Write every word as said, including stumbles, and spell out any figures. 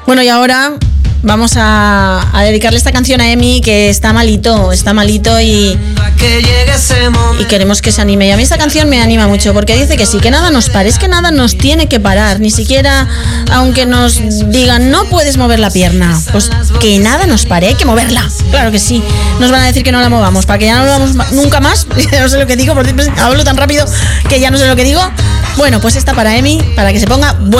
Bueno, y ahora vamos a, a dedicarle esta canción a Emi, que está malito, está malito y, y queremos que se anime. Y a mí esta canción me anima mucho, porque dice que sí, que nada nos pare, es que nada nos tiene que parar, ni siquiera aunque nos digan no puedes mover la pierna, pues que nada nos pare, hay que moverla, claro que sí. Nos van a decir que no la movamos, para que ya no la movamos nunca más, no sé lo que digo, porque hablo tan rápido que ya no sé lo que digo. Bueno, pues esta para Emi, para que se ponga